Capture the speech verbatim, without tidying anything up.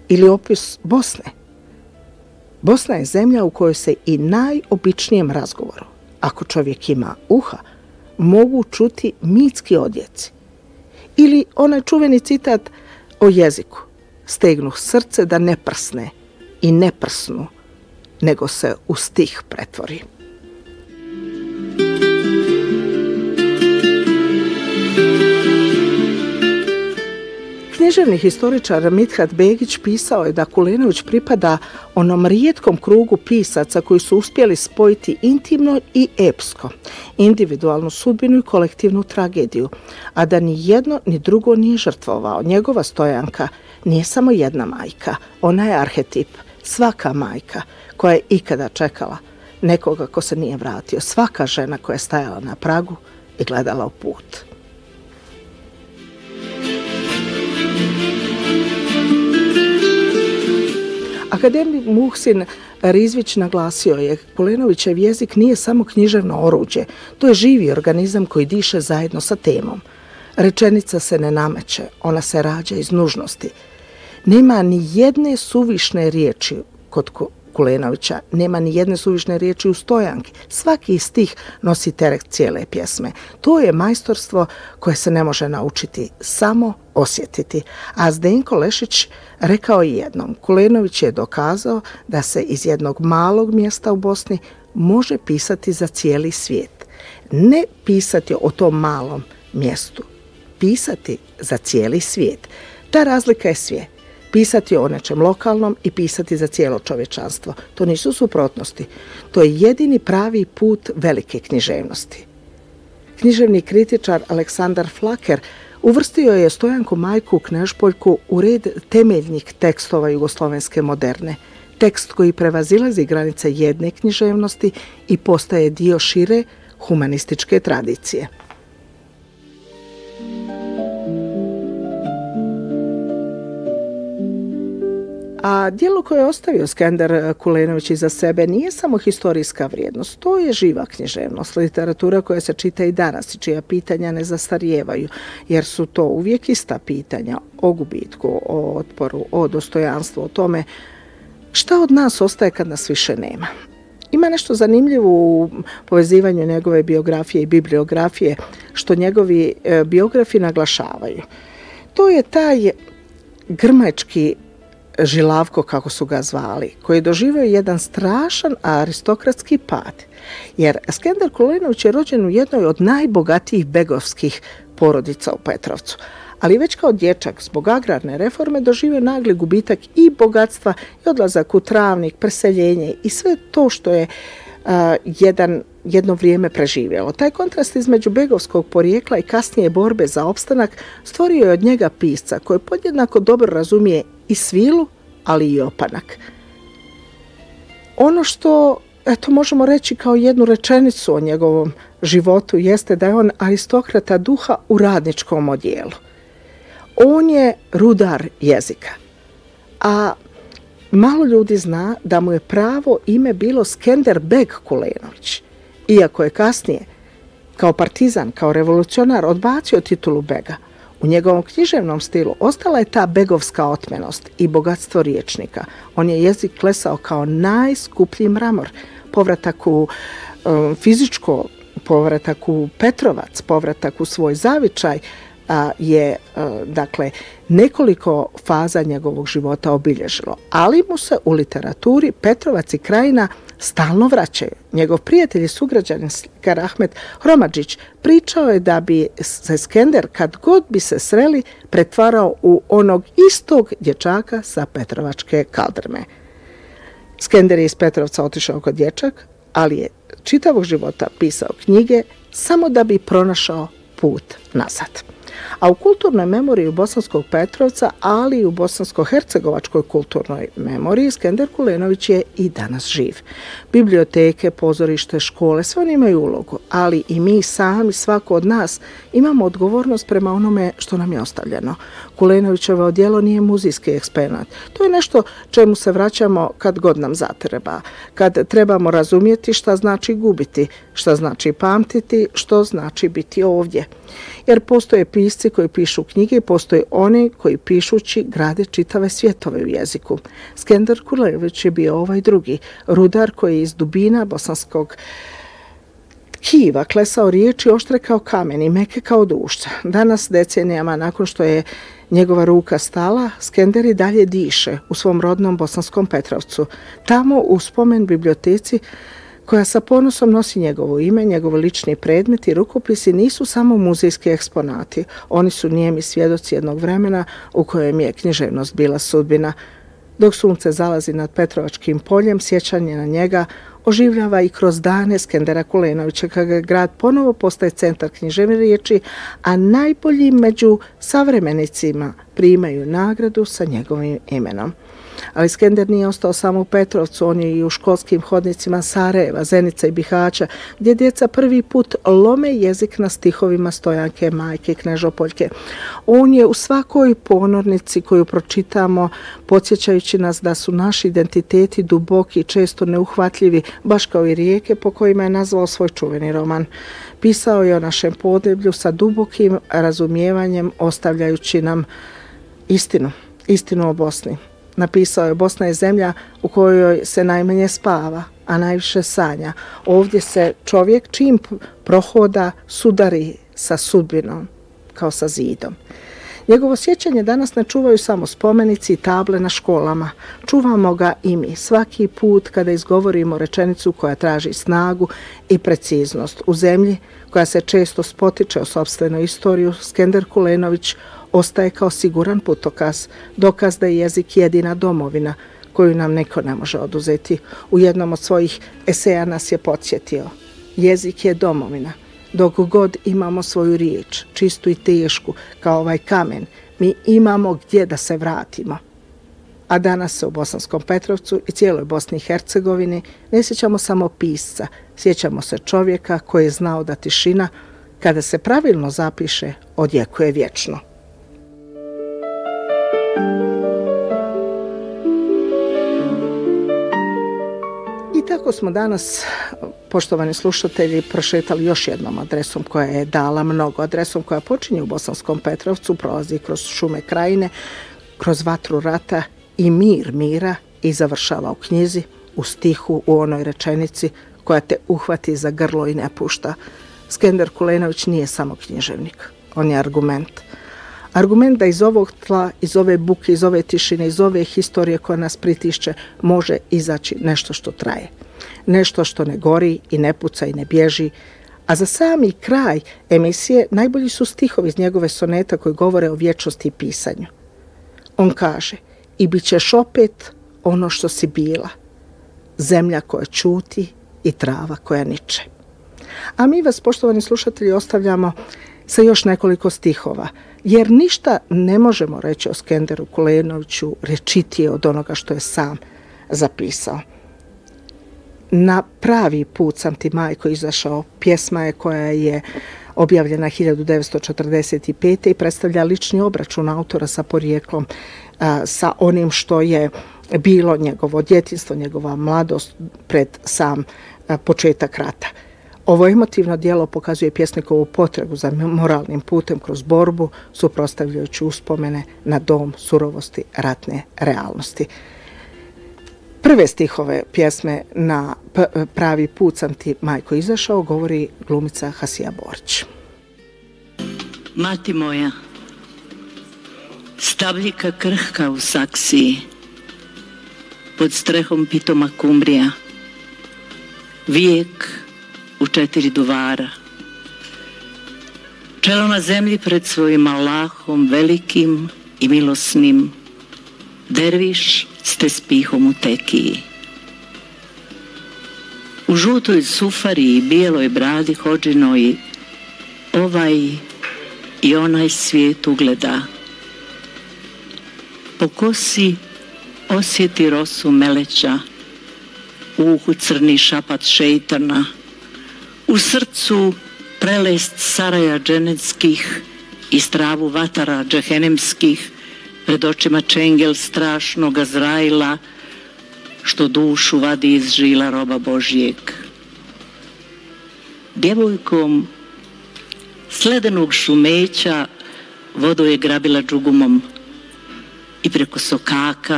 ili opis Bosne. Bosna je zemlja u kojoj se i najobičnijem razgovoru, ako čovjek ima uha, mogu čuti mitski odjeci. Ili onaj čuveni citat o jeziku. Stegnuh srce da ne prsne i ne prsnu, nego se u stih pretvori. Književni historičar Mithat Begić pisao je da Kulenović pripada onom rijetkom krugu pisaca koji su uspjeli spojiti intimno i epsko, individualnu sudbinu i kolektivnu tragediju, a da ni jedno ni drugo nije žrtvovao. Njegova Stojanka nije samo jedna majka, ona je arhetip, svaka majka koja je ikada čekala nekoga ko se nije vratio, svaka žena koja je stajala na pragu i gledala u put. Akademik Muhsin Rizvić naglasio je, Kulenovićev jezik nije samo književno oruđe, to je živi organizam koji diše zajedno sa temom. Rečenica se ne nameće, ona se rađa iz nužnosti. Nema ni jedne suvišne riječi kod Kulenovića, nema ni jedne suvišne riječi u Stojanki. Svaki stih nosi teret cijele pjesme. To je majstorstvo koje se ne može naučiti, samo osjetiti. A Zdenko Lešić rekao i jednom, Kulenović je dokazao da se iz jednog malog mjesta u Bosni može pisati za cijeli svijet. Ne pisati o tom malom mjestu, pisati za cijeli svijet. Ta razlika je sve. Pisati o nečem lokalnom i pisati za cijelo čovječanstvo. To nisu suprotnosti. To je jedini pravi put velike književnosti. Književni kritičar Aleksandar Flaker uvrstio je Stojanku majku Knežpoljku u red temeljnih tekstova jugoslovenske moderne. Tekst koji prevazilazi granice jedne književnosti i postaje dio šire humanističke tradicije. A djelo koje je ostavio Skender Kulenović iza sebe nije samo historijska vrijednost, to je živa književnost, literatura koja se čita i danas i čija pitanja ne zastarijevaju, jer su to uvijek ista pitanja o gubitku, o otporu, o dostojanstvu, o tome šta od nas ostaje kad nas više nema. Ima nešto zanimljivo u povezivanju njegove biografije i bibliografije, što njegovi biografi naglašavaju. To je taj grmački Žilavko, kako su ga zvali, koji je doživio jedan strašan aristokratski pad. Jer Skender Kulenović je rođen u jednoj od najbogatijih begovskih porodica u Petrovcu. Ali već kao dječak zbog agrarne reforme doživio nagli gubitak i bogatstva i odlazak u Travnik, preseljenje i sve to što je uh, jedan, jedno vrijeme preživjelo. Taj kontrast između begovskog porijekla i kasnije borbe za opstanak stvorio je od njega pisca koji podjednako dobro razumije i svilu, ali i opanak. Ono što eto, možemo reći kao jednu rečenicu o njegovom životu jeste da je on aristokrata duha u radničkom odijelu. On je rudar jezika, a malo ljudi zna da mu je pravo ime bilo Skenderbeg Kulenović, iako je kasnije kao partizan, kao revolucionar odbacio titulu bega. U njegovom književnom stilu ostala je ta begovska otmenost i bogatstvo riječnika. On je jezik klesao kao najskuplji mramor. Povratak u um, fizičko, povratak u Petrovac, povratak u svoj zavičaj a, je a, dakle nekoliko faza njegovog života obilježilo. Ali mu se u literaturi Petrovac i Krajina stalno vraćaju. Njegov prijatelj i sugrađanin slikar Ahmet Hromadžić pričao je da bi se Skender, kad god bi se sreli, pretvarao u onog istog dječaka sa Petrovačke kaldrme. Skender je iz Petrovca otišao kod dječak, ali je čitavog života pisao knjige samo da bi pronašao put nazad. A u kulturnoj memoriji Bosanskog Petrovca, ali i u bosansko-hercegovačkoj kulturnoj memoriji, Skender Kulenović je i danas živ. Biblioteke, pozorište, škole, sve oni imaju ulogu, ali i mi sami, svako od nas, imamo odgovornost prema onome što nam je ostavljeno. Kulenovićevo djelo nije muzejski eksponat. To je nešto čemu se vraćamo kad god nam zatreba. Kad trebamo razumjeti šta znači gubiti, šta znači pamtiti, što znači biti ovdje. Jer postoje pisci pisci koji pišu knjige, postoje oni koji pišući grade čitave svjetove u jeziku. Skender Kulejević je bio ovaj drugi, rudar koji je iz dubina bosanskog tkiva klesao riječi oštre kao kamen i meke kao dušca. Danas, decenijama nakon što je njegova ruka stala, Skender i dalje diše u svom rodnom Bosanskom Petrovcu. Tamo u spomen biblioteci koja sa ponosom nosi njegovo ime, njegov lični predmet i rukopisi nisu samo muzejski eksponati. Oni su nijemi svjedoci jednog vremena u kojem je književnost bila sudbina. Dok sunce zalazi nad Petrovačkim poljem, sjećanje na njega oživljava i kroz dane Skendera Kulenovića, kada grad ponovo postaje centar književne riječi, a najbolji među savremenicima primaju nagradu sa njegovim imenom. Ali Skender nije ostao samo u Petrovcu, on je i u školskim hodnicima Sarajeva, Zenica i Bihaća, gdje djeca prvi put lome jezik na stihovima Stojanke, Majke i Knežopoljke. On je u svakoj ponornici koju pročitamo, podsjećajući nas da su naši identiteti duboki i često neuhvatljivi, baš kao i rijeke po kojima je nazvao svoj čuveni roman. Pisao je o našem podneblju sa dubokim razumijevanjem, ostavljajući nam istinu, istinu o Bosni. Napisao je: Bosna je zemlja u kojoj se najmanje spava, a najviše sanja. Ovdje se čovjek čim prohoda sudari sa sudbinom, kao sa zidom. Njegovo sjećanje danas ne čuvaju samo spomenici i table na školama. Čuvamo ga i mi svaki put kada izgovorimo rečenicu koja traži snagu i preciznost. U zemlji koja se često spotiče o sopstvenu istoriju, Skender Kulenović ostaje kao siguran putokaz, dokaz da je jezik jedina domovina koju nam neko ne može oduzeti. U jednom od svojih eseja nas je podsjetio: jezik je domovina. Dok god imamo svoju riječ, čistu i tešku, kao ovaj kamen, mi imamo gdje da se vratimo. A danas se u Bosanskom Petrovcu i cijeloj Bosni i Hercegovini ne sjećamo samo pisca, sjećamo se čovjeka koji je znao da tišina, kada se pravilno zapiše, odjekuje vječno. I tako smo danas, poštovani slušatelji, prošetali još jednom adresom koja je dala mnogo, adresom koja počinje u Bosanskom Petrovcu, prolazi kroz šume krajine, kroz vatru rata i mir mira i završava u knjizi, u stihu, u onoj rečenici koja te uhvati za grlo i ne pušta. Skender Kulenović nije samo književnik, on je argument. Argument da iz ovog tla, iz ove buke, iz ove tišine, iz ove historije koja nas pritišće, može izaći nešto što traje. Nešto što ne gori i ne puca i ne bježi. A za sami kraj emisije najbolji su stihovi iz njegove soneta koji govore o vječnosti i pisanju. On kaže: i bit ćeš opet ono što si bila, zemlja koja čuti i trava koja niče. A mi vas, poštovani slušatelji, ostavljamo sa još nekoliko stihova, jer ništa ne možemo reći o Skenderu Kulenoviću rečitije od onoga što je sam zapisao. Na pravi put sam ti, majko, izašao, pjesma je koja je objavljena hiljadu devetsto četrdeset pete. i predstavlja lični obračun autora sa porijeklom, sa onim što je bilo njegovo djetinjstvo, njegova mladost pred sam početak rata. Ovo emotivno djelo pokazuje pjesnikovu potrebu za moralnim putem kroz borbu, suprotstavljajući uspomene na dom surovosti ratne realnosti. Prve stihove pjesme Na pravi put sam ti, majko, izašao govori glumica Hasija Borić. Mati moja, stabljika krhka u saksiji, pod strehom pitoma kumrija, vijek u četiri duvara, čelo na zemlji pred svojim Allahom velikim i milosnim, derviš ste s pihom u tekiji. U žutoj sufari i bijeloj bradi hodžinoj ovaj i onaj svijet ugleda. Po kosi osjeti rosu meleća, u uhu crni šapat šeitana, u srcu prelest saraja dženeckih i stravu vatara džehenemskih, pred očima čengel strašnog Azraila, što dušu vadi iz žila roba Božjeg. Djevojkom sledenog šumeća vodu je grabila džugumom i preko sokaka